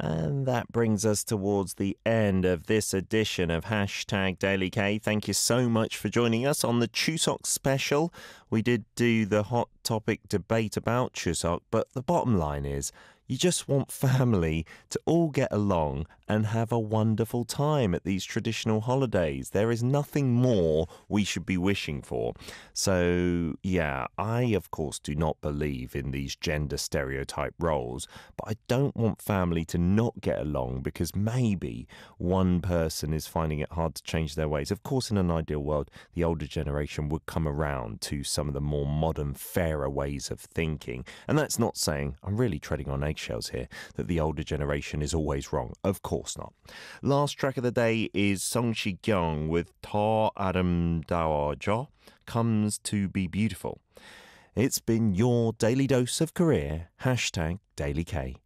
And that brings us towards the end of this edition of Hashtag Daily K. Thank you so much for joining us on the Chuseok special. We did do the hot topic debate about Chuseok, but the bottom line is you just want family to all get along and have a wonderful time at these traditional holidays. There is nothing more we should be wishing for. So, yeah, I, of course, do not believe in these gender stereotype roles, but I don't want family to not get along because maybe one person is finding it hard to change their ways. Of course, in an ideal world, the older generation would come around to some of the more modern, fairer ways of thinking. And that's not saying, I'm really treading on eggshells here, that the older generation is always wrong. Of course not. Last track of the day is Song Shi-kyung with 더 아름다워져, Comes to Be Beautiful. It's been your daily dose of Korea. Hashtag Daily K.